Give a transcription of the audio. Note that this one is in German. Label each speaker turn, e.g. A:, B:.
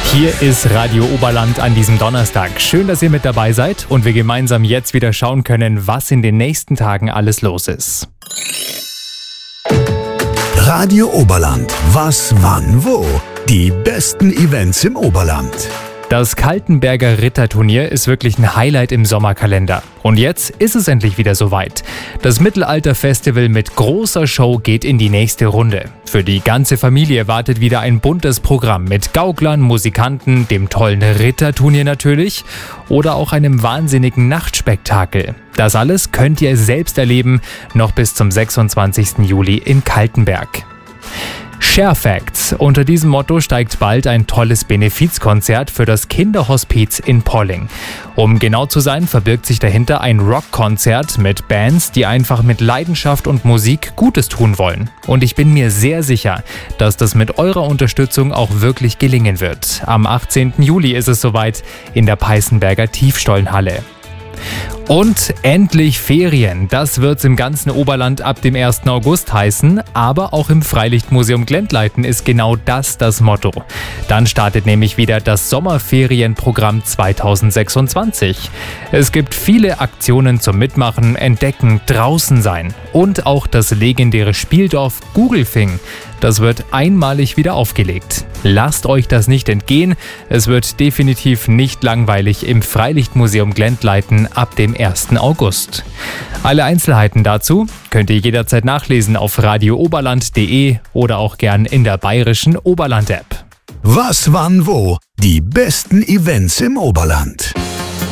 A: Hier ist Radio Oberland an diesem Donnerstag. Schön, dass ihr mit dabei seid und wir gemeinsam jetzt wieder schauen können, was in den nächsten Tagen alles los ist.
B: Radio Oberland. Was, wann, wo? Die besten Events im Oberland.
A: Das Kaltenberger Ritterturnier ist wirklich ein Highlight im Sommerkalender. Und jetzt ist es endlich wieder soweit. Das Mittelalter-Festival mit großer Show geht in die nächste Runde. Für die ganze Familie wartet wieder ein buntes Programm mit Gauklern, Musikanten, dem tollen Ritterturnier natürlich oder auch einem wahnsinnigen Nachtspektakel. Das alles könnt ihr selbst erleben, noch bis zum 26. Juli in Kaltenberg. Share Facts. Unter diesem Motto steigt bald ein tolles Benefizkonzert für das Kinderhospiz in Polling. Um genau zu sein, verbirgt sich dahinter ein Rockkonzert mit Bands, die einfach mit Leidenschaft und Musik Gutes tun wollen. Und ich bin mir sehr sicher, dass das mit eurer Unterstützung auch wirklich gelingen wird. Am 18. Juli ist es soweit in der Peißenberger Tiefstollenhalle. Und endlich Ferien. Das wird's im ganzen Oberland ab dem 1. August heißen, aber auch im Freilichtmuseum Glendleiten ist genau das Motto. Dann startet nämlich wieder das Sommerferienprogramm 2026. Es gibt viele Aktionen zum Mitmachen, Entdecken, draußen sein und auch das legendäre Spieldorf Gugelfing. Das wird einmalig wieder aufgelegt. Lasst euch das nicht entgehen. Es wird definitiv nicht langweilig im Freilichtmuseum Glendleiten ab dem 1. August. Alle Einzelheiten dazu könnt ihr jederzeit nachlesen auf radiooberland.de oder auch gern in der bayerischen Oberland-App.
B: Was, wann, wo? Die besten Events im Oberland.